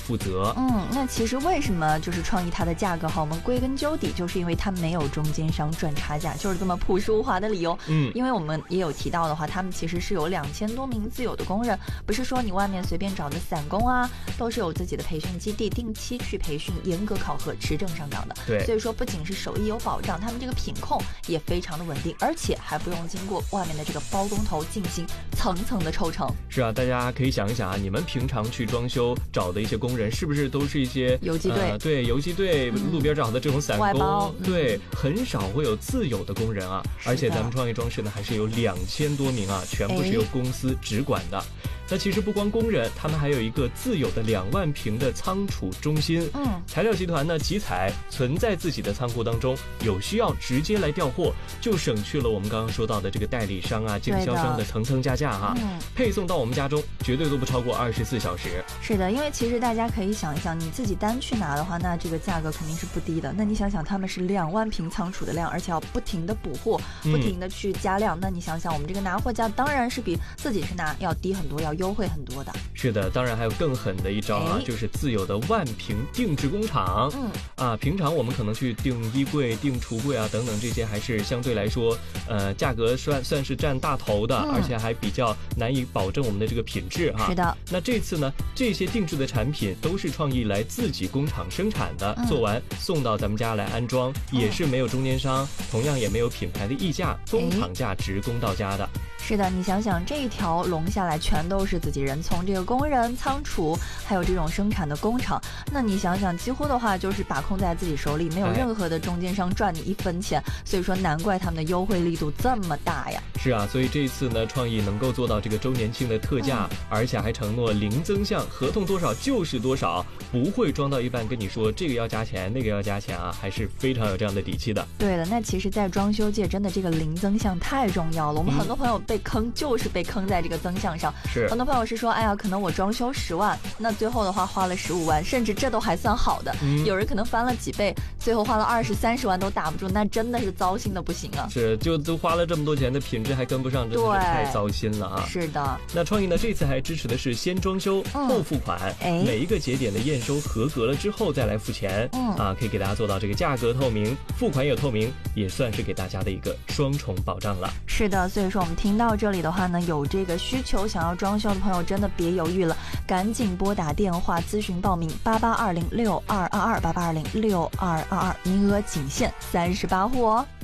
负责。 那其实为什么就是创意它的价格好？我们归根究底就是因为它没有中间商赚差价，就是这么朴实无华的理由。因为我们也有提到的话，他们其实是有2000多名自有的工人，不是说你外面随便找的散工啊，都是有自己的培训基地，定期去培训，严格考核，持证上岗的。 对， 所以说不仅是手艺有保障，他们这个品控也非常的稳定，而且还不用经过外面的这个包工头进行层层的抽成。 是啊，大家可以想一想啊，你们平常去装修找的一些工人，是不是都是一些游击队？ 对，游击队，路边找的这种散工，对，很少会有自有的工人啊。而且咱们创意装饰呢，还是有2000多名啊，全部是由公司直管的。那其实不光工人，他们还有一个自有的2万平的仓储中心。材料集团呢，集采存在自己的仓库当中，有需要直接来调货，就省去了我们刚刚说到的这个代理商啊、经销商的层层加价哈。配送到我们家中绝对都不超过24小时。 是的，因为其实大家可以想一想，你自己单去拿的话，那这个价格肯定是不低的。那你想想，他们是2万平仓储的量，而且要不停的补货，不停的去加量。那你想想，我们这个拿货价当然是比自己是拿要低很多，要优惠很多的。 是的，当然还有更狠的一招啊，就是自有的1万平定制工厂。平常我们可能去订衣柜、订橱柜啊等等，这些还是相对来说，价格算是占大头的，而且还比较难以保证我们的这个品质哈。 是的。 那这次呢，这些定制的产品都是创意来自己工厂生产的，做完送到咱们家来安装，也是没有中间商，同样也没有品牌的溢价，工厂价直供到家的。 是的，你想想这一条龙下来全都是自己人，从这个工人、仓储，还有这种生产的工厂，那你想想，几乎的话就是把控在自己手里，没有任何的中间商赚你1分钱，所以说难怪他们的优惠力度这么大呀。 是啊，所以这一次呢，创意能够做到这个周年庆的特价，而且还承诺零增项，合同多少就是多少，不会装到一半跟你说这个要加钱，那个要加钱啊，还是非常有这样的底气的。 对了，那其实在装修界真的这个零增项太重要了，我们很多朋友被坑就是被坑在这个增项上。 是， 很多朋友是说，哎呀，可能我装修10万，那最后的话花了15万，甚至这都还算好的。有人可能翻了几倍，最后花了20、30万都打不住，那真的是糟心的不行啊。 是，就都花了这么多钱的品质还跟不上，真的是太糟心了啊。 是的。 那创意呢，这次还支持的是先装修后付款，每一个节点的验收合格了之后再来付钱。可以给大家做到这个价格透明，付款也透明，也算是给大家的一个双重保障了。 是的，所以说我们听到这里的话呢，有这个需求想要装修的朋友真的别犹豫了，赶紧拨打电话咨询报名8820622288206222，名额仅限38户哦。